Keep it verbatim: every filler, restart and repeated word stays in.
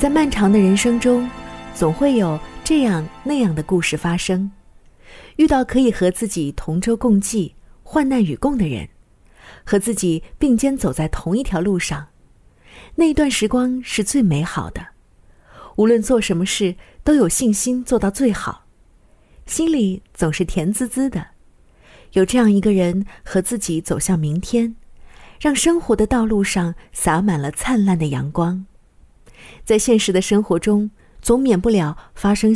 在漫长的人生中，总会有这样那样的故事发生，遇到可以和自己同舟共济、患难与共的人，和自己并肩走在同一条路上，那一段时光是最美好的。无论做什么事，都有信心做到最好，心里总是甜滋滋的。有这样一个人和自己走向明天，让生活的道路上洒满了灿烂的阳光。在现实的生活中，总免不了发生